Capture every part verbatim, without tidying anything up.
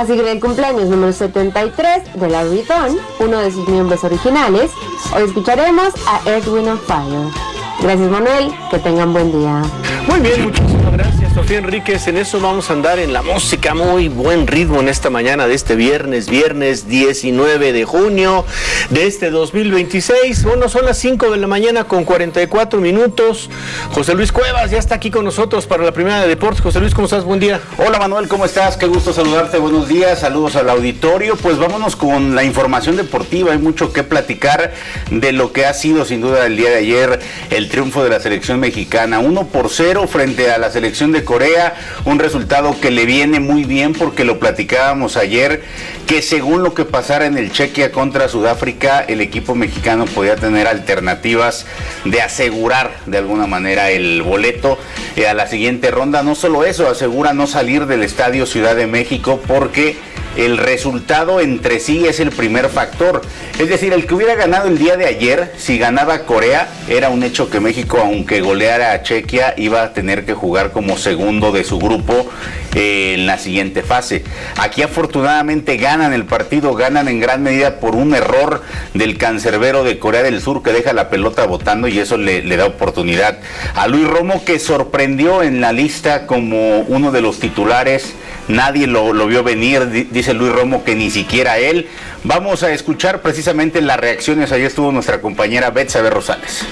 Así que en el cumpleaños número setenta y tres de la Louis Vuitton, uno de sus miembros originales, hoy escucharemos a Earth, Wind and Fire. Gracias, Manuel, que tengan buen día. Muy bien, muchísimas gracias, Sofía Enríquez. En eso vamos a andar en la música, muy buen ritmo en esta mañana de este viernes, viernes diecinueve de junio de este dos mil veintiséis. Bueno, son las cinco de la mañana con cuarenta y cuatro minutos. José Luis Cuevas ya está aquí con nosotros para la primera de deportes. José Luis, ¿cómo estás? Buen día. Hola, Manuel, ¿cómo estás? Qué gusto saludarte, buenos días, saludos al auditorio. Pues vámonos con la información deportiva, hay mucho que platicar de lo que ha sido sin duda el día de ayer el triunfo de la selección mexicana, uno por cero frente a la selección de Corea, un resultado que le viene muy bien porque lo platicábamos ayer, que según lo que pasara en el Chequia contra Sudáfrica, el equipo mexicano podía tener alternativas de asegurar de alguna manera el boleto eh, a la siguiente ronda. No solo eso, asegura no salir del Estadio Ciudad de México porque el resultado entre sí es el primer factor. Es decir, el que hubiera ganado el día de ayer, si ganaba Corea, era un hecho que México, aunque goleara a Chequia, iba a tener que jugar como segundo de su grupo eh, en la siguiente fase. Aquí afortunadamente ganan el partido, ganan en gran medida por un error del cancerbero de Corea del Sur que deja la pelota botando y eso le, le da oportunidad a Luis Romo, que sorprendió en la lista como uno de los titulares. Nadie lo, lo vio venir, dice Luis Romo que ni siquiera él. Vamos a escuchar precisamente las reacciones. Ahí estuvo nuestra compañera Betsabe Rosales.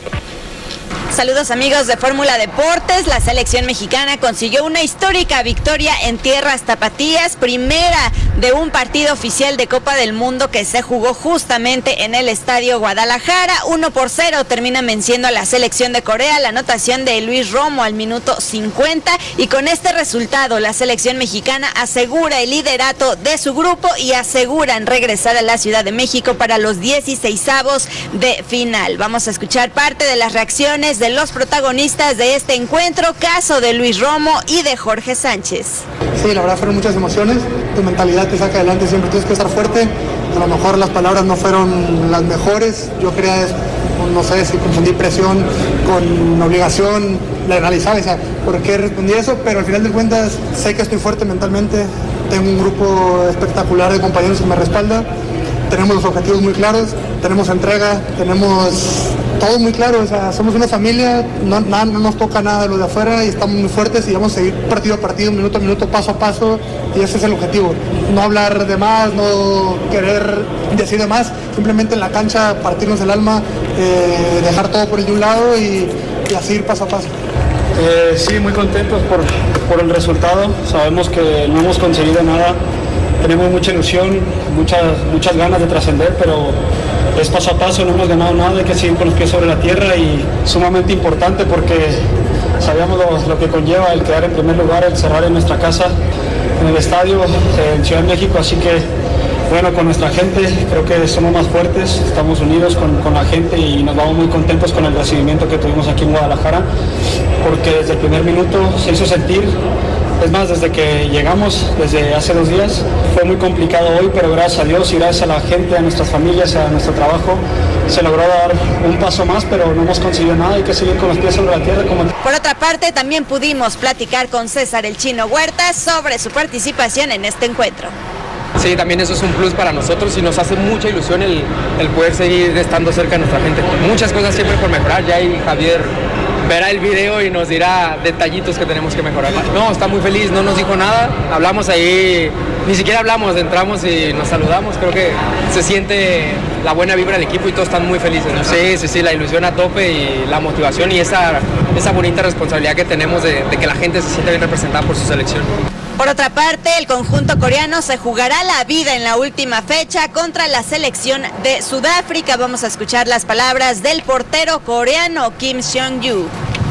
Saludos amigos de Fórmula Deportes. La selección mexicana consiguió una histórica victoria en tierras tapatías, primera de un partido oficial de Copa del Mundo que se jugó justamente en el Estadio Guadalajara. uno por cero termina venciendo a la selección de Corea, la anotación de Luis Romo al minuto cincuenta, y con este resultado la selección mexicana asegura el liderato de su grupo y aseguran regresar a la Ciudad de México para los dieciseisavos de final. Vamos a escuchar parte de las reacciones de los protagonistas de este encuentro, caso de Luis Romo y de Jorge Sánchez. Sí, la verdad fueron muchas emociones, tu mentalidad te saca adelante, siempre tienes que estar fuerte, a lo mejor las palabras no fueron las mejores, yo quería, no sé si confundí presión con obligación, la analizaba, o sea, ¿por qué respondí eso? Pero al final de cuentas sé que estoy fuerte mentalmente, tengo un grupo espectacular de compañeros que me respalda, tenemos los objetivos muy claros, tenemos entrega, tenemos todo muy claro, o sea, somos una familia, no, nada, no nos toca nada de lo de afuera y estamos muy fuertes y vamos a seguir partido a partido, minuto a minuto, paso a paso, y ese es el objetivo. No hablar de más, no querer decir de más, simplemente en la cancha partirnos el alma, eh, dejar todo por el de un lado y, y así ir paso a paso. Eh, sí, muy contentos por, por el resultado, sabemos que no hemos conseguido nada, tenemos mucha ilusión, muchas, muchas ganas de trascender, pero es paso a paso, no hemos ganado nada, hay que seguir con los pies sobre la tierra y sumamente importante porque sabíamos lo, lo que conlleva el quedar en primer lugar, el cerrar en nuestra casa, en el estadio, en Ciudad de México, así que bueno, con nuestra gente creo que somos más fuertes, estamos unidos con, con la gente y nos vamos muy contentos con el recibimiento que tuvimos aquí en Guadalajara, porque desde el primer minuto se hizo sentir. Es más, desde que llegamos, desde hace dos días, fue muy complicado hoy, pero gracias a Dios y gracias a la gente, a nuestras familias, a nuestro trabajo, se logró dar un paso más, pero no hemos conseguido nada, hay que seguir con los pies sobre la tierra. Como... Por otra parte, también pudimos platicar con César el Chino Huerta sobre su participación en este encuentro. Sí, también eso es un plus para nosotros y nos hace mucha ilusión el, el poder seguir estando cerca de nuestra gente. Muchas cosas siempre por mejorar, ya ahí Javier verá el video y nos dirá detallitos que tenemos que mejorar. No, está muy feliz, no nos dijo nada, hablamos ahí, ni siquiera hablamos, entramos y nos saludamos, creo que se siente la buena vibra del equipo y todos están muy felices, ¿no? Sí, sí, sí, la ilusión a tope y la motivación y esa, esa bonita responsabilidad que tenemos de, de que la gente se sienta bien representada por su selección. Por otra parte, el conjunto coreano se jugará la vida en la última fecha contra la selección de Sudáfrica. Vamos a escuchar las palabras del portero coreano Kim Seong-yu.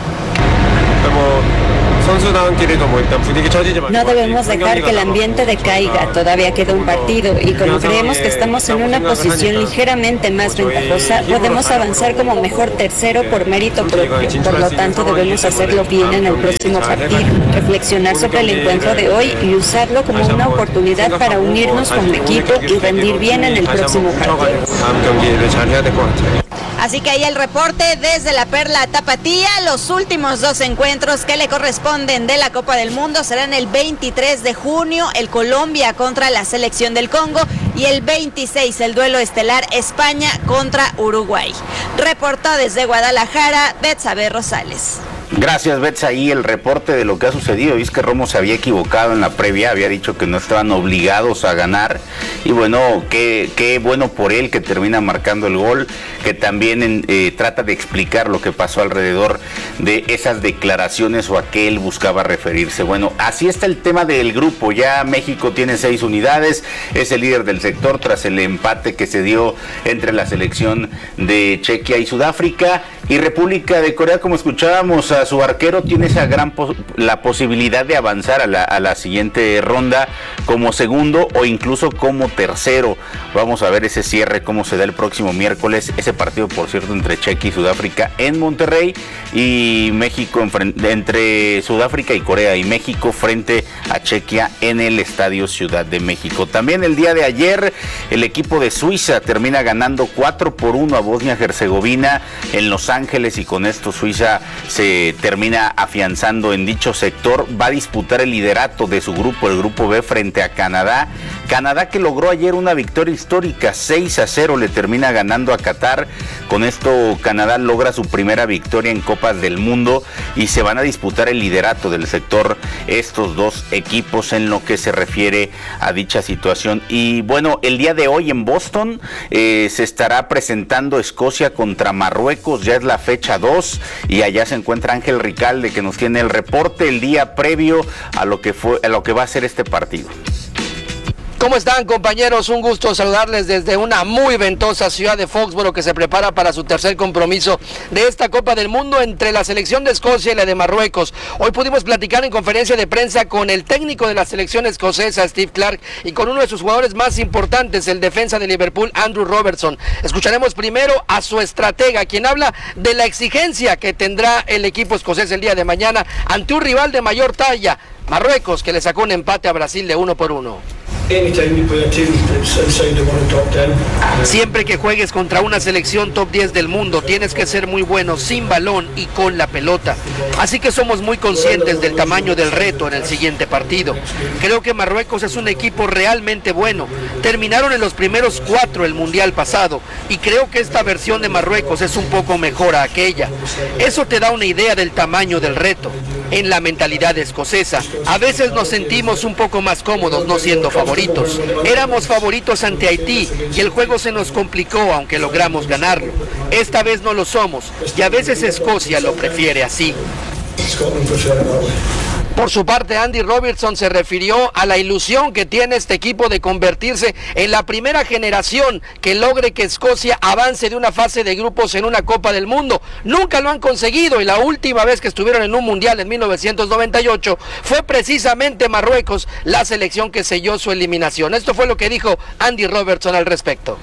No debemos dejar que el ambiente decaiga, todavía queda un partido y como creemos que estamos en una posición ligeramente más ventajosa, podemos avanzar como mejor tercero por mérito propio. Por lo tanto, debemos hacerlo bien en el próximo partido, reflexionar sobre el encuentro de hoy y usarlo como una oportunidad para unirnos como equipo y rendir bien en el próximo partido. Así que ahí el reporte desde la Perla Tapatía. Los últimos dos encuentros que le corresponden de la Copa del Mundo serán el veintitrés de junio, el Colombia contra la selección del Congo, y el veintiséis el duelo estelar España contra Uruguay. Reportó desde Guadalajara Betsabe Rosales. Gracias, Betsa. Ahí el reporte de lo que ha sucedido. Es que Romo se había equivocado en la previa, había dicho que no estaban obligados a ganar. Y bueno, qué, qué bueno por él que termina marcando el gol, que también eh, trata de explicar lo que pasó alrededor de esas declaraciones o a qué él buscaba referirse. Bueno, así está el tema del grupo. Ya México tiene seis unidades, es el líder del sector tras el empate que se dio entre la selección de Chequia y Sudáfrica. Y República de Corea, como escuchábamos, a su arquero tiene esa gran pos- la posibilidad de avanzar a la, a la siguiente ronda como segundo o incluso como tercero. Vamos a ver ese cierre, cómo se da el próximo miércoles. Ese partido, por cierto, entre Chequia y Sudáfrica en Monterrey, y México en, entre Sudáfrica y Corea, y México frente a Chequia en el Estadio Ciudad de México. También el día de ayer, el equipo de Suiza termina ganando cuatro por uno a Bosnia-Herzegovina en Los Ángeles, y con esto Suiza se termina afianzando en dicho sector. Va a disputar el liderato de su grupo, el grupo B, frente a Canadá. Canadá, que logró ayer una victoria histórica, seis a cero le termina ganando a Qatar. Con esto Canadá logra su primera victoria en Copas del Mundo y se van a disputar el liderato del sector estos dos equipos en lo que se refiere a dicha situación. Y bueno, el día de hoy en Boston eh, se estará presentando Escocia contra Marruecos. Ya es la fecha dos y allá se encuentra Ángel Ricalde, que nos tiene el reporte el día previo a lo que fue a lo que va a ser este partido. ¿Cómo están, compañeros? Un gusto saludarles desde una muy ventosa ciudad de Foxboro, que se prepara para su tercer compromiso de esta Copa del Mundo entre la selección de Escocia y la de Marruecos. Hoy pudimos platicar en conferencia de prensa con el técnico de la selección escocesa, Steve Clarke, y con uno de sus jugadores más importantes, el defensa de Liverpool, Andrew Robertson. Escucharemos primero a su estratega, quien habla de la exigencia que tendrá el equipo escocés el día de mañana ante un rival de mayor talla, Marruecos, que le sacó un empate a Brasil de uno por uno. Siempre que juegues contra una selección top diez del mundo, tienes que ser muy bueno sin balón y con la pelota. Así que somos muy conscientes del tamaño del reto en el siguiente partido. Creo que Marruecos es un equipo realmente bueno. Terminaron en los primeros cuatro el mundial pasado y creo que esta versión de Marruecos es un poco mejor a aquella. Eso te da una idea del tamaño del reto. En la mentalidad escocesa, a veces nos sentimos un poco más cómodos no siendo favoritos. Éramos favoritos ante Haití y el juego se nos complicó, aunque logramos ganarlo. Esta vez no lo somos y a veces Escocia lo prefiere así. Por su parte, Andy Robertson se refirió a la ilusión que tiene este equipo de convertirse en la primera generación que logre que Escocia avance de una fase de grupos en una Copa del Mundo. Nunca lo han conseguido y la última vez que estuvieron en un mundial en mil novecientos noventa y ocho fue precisamente Marruecos la selección que selló su eliminación. Esto fue lo que dijo Andy Robertson al respecto.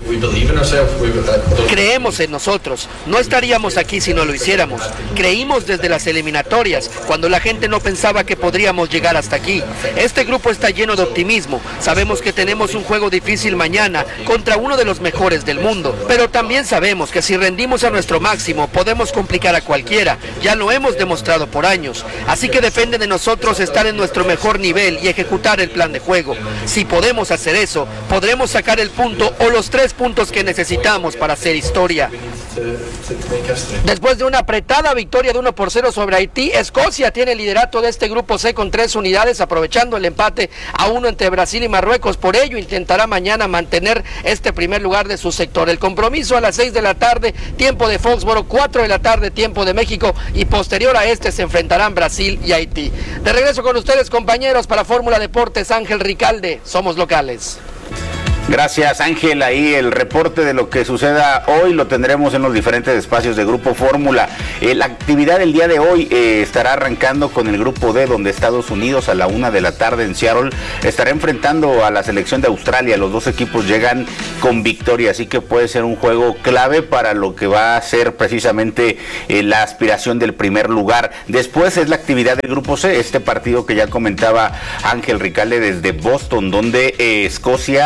Creemos en nosotros, no estaríamos aquí si no lo hiciéramos. Creímos desde las eliminatorias, cuando la gente no pensaba que podríamos llegar hasta aquí. Este grupo está lleno de optimismo, sabemos que tenemos un juego difícil mañana contra uno de los mejores del mundo, pero también sabemos que si rendimos a nuestro máximo podemos complicar a cualquiera, ya lo hemos demostrado por años, así que depende de nosotros estar en nuestro mejor nivel y ejecutar el plan de juego. Si podemos hacer eso, podremos sacar el punto o los tres puntos que necesitamos para hacer historia. Después de una apretada victoria de uno por cero sobre Haití, Escocia tiene el liderato de este grupo C con tres unidades, aprovechando el empate a uno entre Brasil y Marruecos. Por ello intentará mañana mantener este primer lugar de su sector. El compromiso a las seis de la tarde, tiempo de Foxboro, cuatro de la tarde, tiempo de México, y posterior a este se enfrentarán Brasil y Haití. De regreso con ustedes, compañeros, para Fórmula Deportes, Ángel Ricalde, somos locales. Gracias, Ángel. Ahí el reporte de lo que suceda hoy lo tendremos en los diferentes espacios de Grupo Fórmula. Eh, la actividad del día de hoy eh, estará arrancando con el Grupo D, donde Estados Unidos a la una de la tarde en Seattle estará enfrentando a la selección de Australia. Los dos equipos llegan con victoria, así que puede ser un juego clave para lo que va a ser precisamente eh, la aspiración del primer lugar. Después es la actividad del Grupo C, este partido que ya comentaba Ángel Ricalde desde Boston, donde eh, Escocia tiene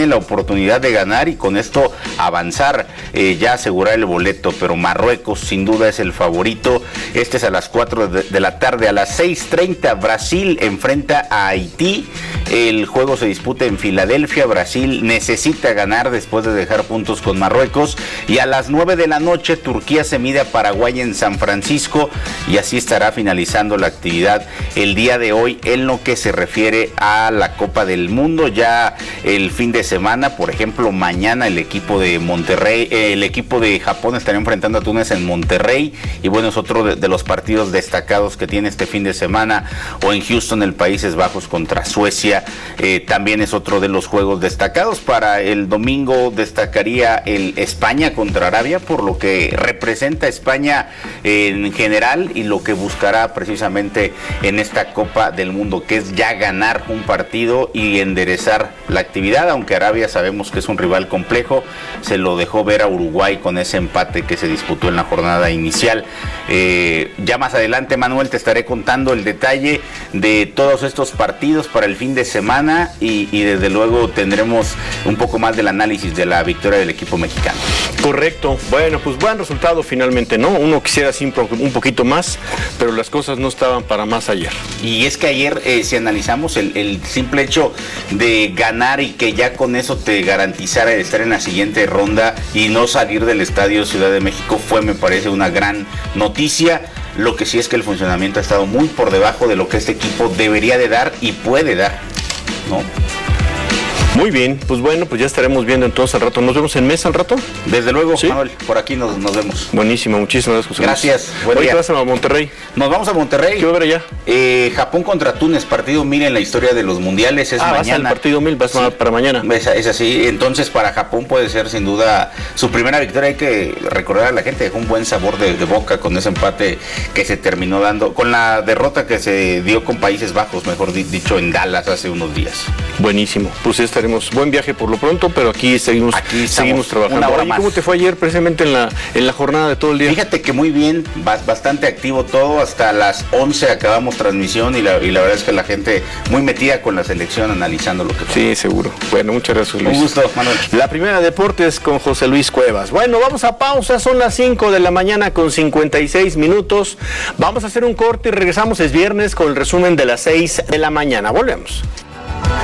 la oportunidad de ganar y con esto avanzar, eh, ya asegurar el boleto, pero Marruecos sin duda es el favorito. Este es a las cuatro de, de la tarde. A las seis treinta Brasil enfrenta a Haití. El juego se disputa en Filadelfia. Brasil necesita ganar después de dejar puntos con Marruecos. Y a las nueve de la noche Turquía se mide a Paraguay en San Francisco, y así estará finalizando la actividad el día de hoy en lo que se refiere a la Copa del Mundo. Ya el fin de semana, por ejemplo, mañana el equipo de Monterrey, eh, el equipo de Japón estará enfrentando a Túnez en Monterrey, y bueno, es otro de, de los partidos destacados que tiene este fin de semana. O en Houston, el Países Bajos contra Suecia, eh, también es otro de los juegos destacados. Para el domingo destacaría el España contra Arabia, por lo que representa España en general y lo que buscará precisamente en esta Copa del Mundo, que es ya ganar un partido y enderezar la actividad, aunque Arabia sabemos que es un rival complejo. Se lo dejó ver a Uruguay con ese empate que se disputó en la jornada inicial. Eh, ya más adelante, Manuel, te estaré contando el detalle de todos estos partidos para el fin de semana, y, y desde luego tendremos un poco más del análisis de la victoria del equipo mexicano. Correcto. Bueno, pues buen resultado finalmente, ¿no? Uno quisiera siempre un poquito más, pero las cosas no estaban para más ayer. Y es que ayer, eh, si analizamos el, el simple hecho de ganar y que ya con eso te garantizara estar en la siguiente ronda y no salir del Estadio Ciudad de México, fue, me parece, una gran noticia. Lo que sí es que el funcionamiento ha estado muy por debajo de lo que este equipo debería de dar y puede dar, ¿no? Muy bien, pues bueno, pues ya estaremos viendo entonces al rato. ¿Nos vemos en mesa al rato? Desde luego, ¿Sí? Manuel, por aquí nos, nos vemos. Buenísimo, muchísimas gracias, José. Gracias, buen Hoy día. te vas a Monterrey. Nos vamos a Monterrey. ¿Qué va a haber allá? Eh, Japón contra Túnez, partido mil en la historia de los mundiales, es ah, mañana. Vas al partido mil, vas sí. para mañana. Es, es así, entonces para Japón puede ser sin duda su primera victoria. Hay que recordar a la gente, dejó un buen sabor de, de boca con ese empate que se terminó dando, con la derrota que se dio con Países Bajos, mejor dicho, en Dallas hace unos días. Buenísimo, pues ya estaremos, buen viaje por lo pronto, pero aquí seguimos, aquí seguimos trabajando. Oye, ¿cómo te fue ayer precisamente en la, en la jornada de todo el día? Fíjate que muy bien, bastante activo todo, hasta las once acabamos transmisión y la, y la verdad es que la gente muy metida con la selección, analizando lo que fue. Sí, seguro. Bueno, muchas gracias, Luis. Un gusto, Manuel. La primera deportes con José Luis Cuevas. Bueno, vamos a pausa, son las cinco de la mañana con cincuenta y seis minutos. Vamos a hacer un corte y regresamos, es viernes, con el resumen de las seis de la mañana. Volvemos.